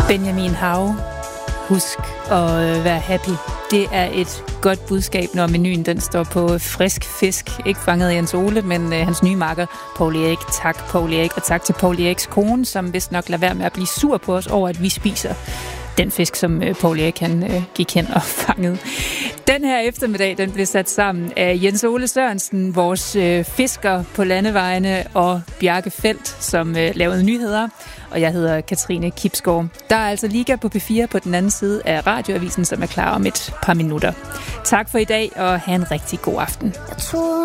Benjamin Hav. Husk at være happy. Det er et godt budskab, når menuen den står på frisk fisk. Ikke fanget af Jens Ole, men hans nye makker, Poul Erik. Tak, Poul Erik, og tak til Poul Eriks kone, som vist nok lader være med at blive sur på os over, at vi spiser den fisk, som Poul Erik han gik hen og fangede. Den her eftermiddag, den blev sat sammen af Jens Ole Sørensen, vores fisker på landevejene, og Bjarke Feldt, som lavede nyheder. Og jeg hedder Katrine Kipsgaard. Der er altså Liga på P4 på den anden side af radioavisen, som er klar om et par minutter. Tak for i dag, og have en rigtig god aften.